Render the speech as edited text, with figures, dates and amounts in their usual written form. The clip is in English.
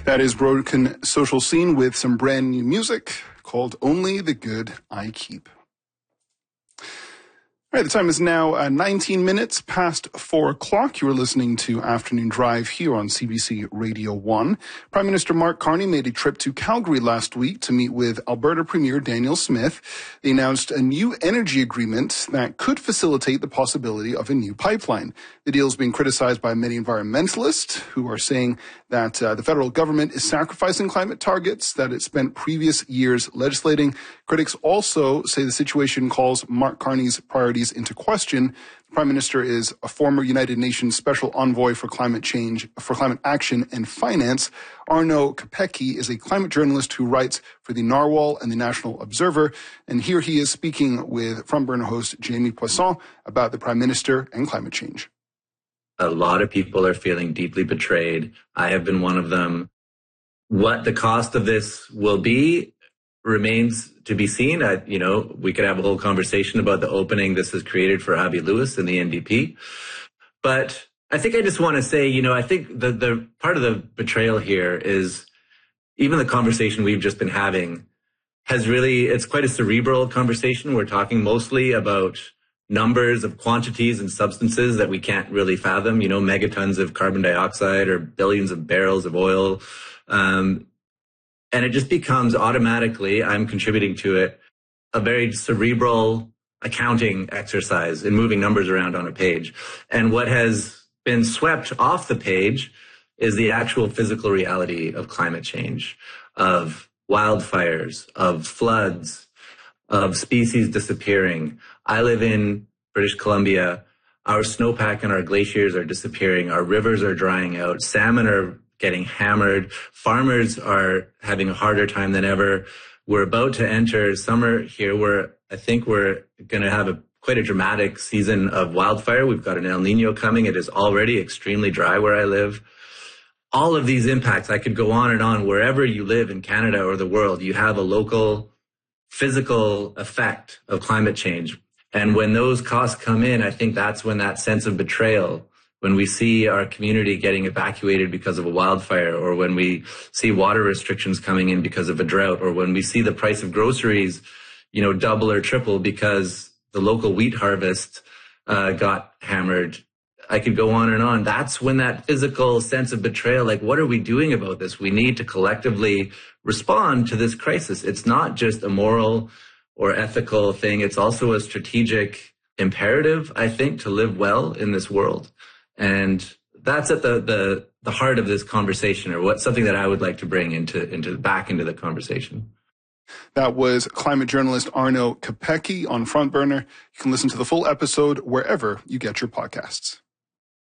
That is Broken Social Scene with some brand new music called Only the Good I Keep. All right, the time is now 19 minutes past 4 o'clock. You are listening to Afternoon Drive here on CBC Radio 1. Prime Minister Mark Carney made a trip to Calgary last week to meet with Alberta Premier Daniel Smith. They announced a new energy agreement that could facilitate the possibility of a new pipeline. The deal is being criticized by many environmentalists who are saying that the federal government is sacrificing climate targets that it spent previous years legislating. Critics also say the situation calls Mark Carney's priorities into question. The Prime Minister is a former United Nations Special Envoy for Climate Change, for Climate Action and Finance. Arno Kopecky is a climate journalist who writes for the Narwhal and the National Observer. And here he is speaking with Front Burner host Jamie Poisson about the Prime Minister and climate change. A lot of people are feeling deeply betrayed. I have been one of them. What the cost of this will be remains to be seen. We could have a whole conversation about the opening this has created for Abby Lewis and the NDP. But I think I just want to say, I think the part of the betrayal here is even the conversation we've just been having it's quite a cerebral conversation. We're talking mostly about numbers of quantities and substances that we can't really fathom, megatons of carbon dioxide or billions of barrels of oil. And it just becomes automatically, I'm contributing to it, a very cerebral accounting exercise in moving numbers around on a page. And what has been swept off the page is the actual physical reality of climate change, of wildfires, of floods, of species disappearing. I live in British Columbia. Our snowpack and our glaciers are disappearing. Our rivers are drying out. Salmon are getting hammered. Farmers are having a harder time than ever. We're about to enter summer here where I think we're going to have quite a dramatic season of wildfire. We've got an El Nino coming. It is already extremely dry where I live. All of these impacts, I could go on and on. Wherever you live in Canada or the world, you have a local physical effect of climate change. And when those costs come in, I think that's when that sense of betrayal, when we see our community getting evacuated because of a wildfire, or when we see water restrictions coming in because of a drought, or when we see the price of groceries, double or triple because the local wheat harvest got hammered. I could go on and on. That's when that physical sense of betrayal, like, what are we doing about this? We need to collectively respond to this crisis. It's not just a moral or ethical thing. It's also a strategic imperative, I think, to live well in this world. And that's at the heart of this conversation, or something that I would like to bring back into the conversation. That was climate journalist Arno Kopecky on Front Burner. You can listen to the full episode wherever you get your podcasts.